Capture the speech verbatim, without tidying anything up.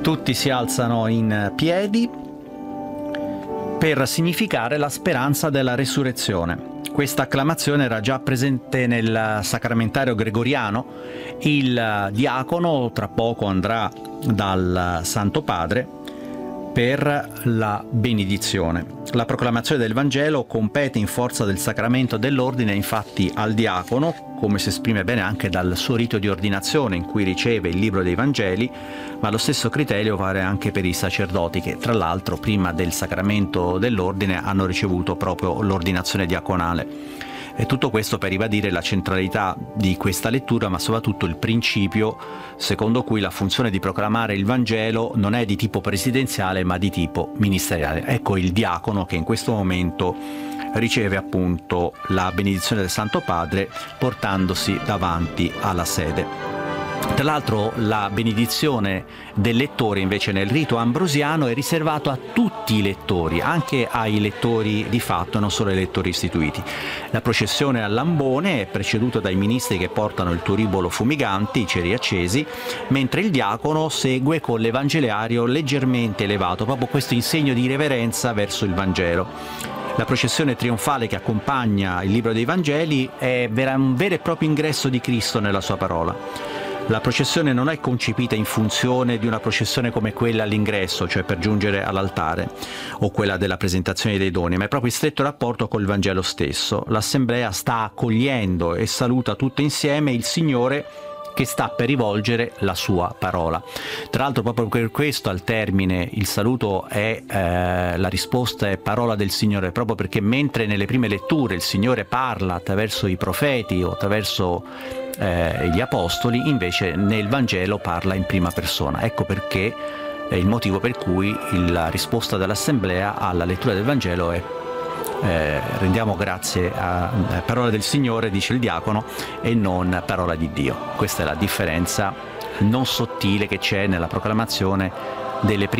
Tutti si alzano in piedi per significare la speranza della resurrezione. Questa acclamazione era già presente nel sacramentario gregoriano. Il diacono tra poco andrà dal Santo Padre per la benedizione. La proclamazione del Vangelo compete in forza del sacramento dell'ordine infatti al diacono, come si esprime bene anche dal suo rito di ordinazione in cui riceve il libro dei Vangeli, ma lo stesso criterio vale anche per i sacerdoti che tra l'altro prima del sacramento dell'ordine hanno ricevuto proprio l'ordinazione diaconale. E tutto questo per ribadire la centralità di questa lettura, ma soprattutto il principio secondo cui la funzione di proclamare il Vangelo non è di tipo presidenziale ma di tipo ministeriale. Ecco il diacono che in questo momento riceve appunto la benedizione del Santo Padre portandosi davanti alla sede. Tra l'altro la benedizione del lettore invece nel rito ambrosiano è riservato a tutti i lettori, anche ai lettori di fatto, non solo ai lettori istituiti. La processione al lambone è preceduta dai ministri che portano il turibolo fumiganti, i ceri accesi, mentre il diacono segue con l'evangeliario leggermente elevato, proprio questo in segno di reverenza verso il Vangelo. La processione trionfale che accompagna il libro dei Vangeli è un vero e proprio ingresso di Cristo nella sua parola. La processione non è concepita in funzione di una processione come quella all'ingresso, cioè per giungere all'altare, o quella della presentazione dei doni, ma è proprio in stretto rapporto col Vangelo stesso. L'Assemblea sta accogliendo e saluta tutto insieme il Signore che sta per rivolgere la sua parola. Tra l'altro proprio per questo al termine il saluto è, eh, la risposta è parola del Signore, proprio perché mentre nelle prime letture il Signore parla attraverso i profeti o attraverso eh, gli apostoli, invece nel Vangelo parla in prima persona. Ecco perché è il motivo per cui la risposta dell'Assemblea alla lettura del Vangelo è Eh, rendiamo grazie a, a parola del Signore, dice il diacono, e non parola di Dio. Questa è la differenza non sottile che c'è nella proclamazione delle prime